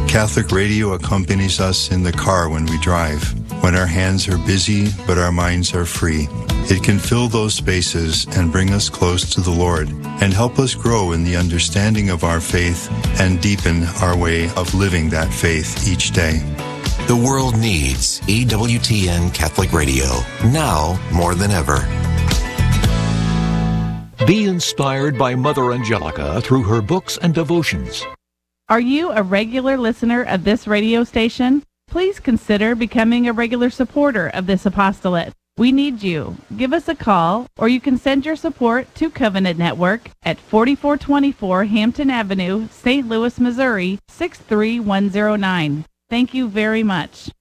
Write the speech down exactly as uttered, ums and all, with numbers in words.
Catholic radio accompanies us in the car when we drive, when our hands are busy but our minds are free. It can fill those spaces and bring us close to the Lord and help us grow in the understanding of our faith and deepen our way of living that faith each day. The world needs E W T N Catholic Radio, now more than ever. Be inspired by Mother Angelica through her books and devotions. Are you a regular listener of this radio station? Please consider becoming a regular supporter of this apostolate. We need you. Give us a call, or you can send your support to Covenant Network at forty-four twenty-four Hampton Avenue, Saint Louis, Missouri, six three one zero nine. Thank you very much.